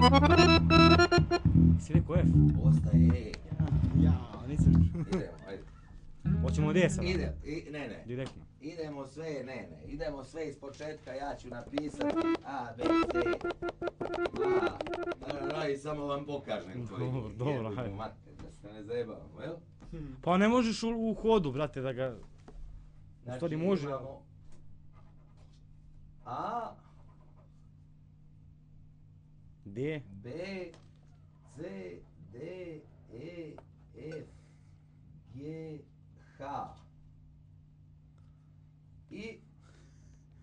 Si rekao F? Ostaje E. Nisam. Idemo, ajde. Hoćemo od E sada? Ne. Direktno. Idemo sve, idemo sve iz početka, ja ću napisati A, B, C, A, i samo vam pokažem koji. Dobro, hajde. Da se ne zajebavamo, jel? Pa ne možeš u hodu, brate, da ga... Znači stvari može. imamo A, D. B, C, D, E, F, G, H.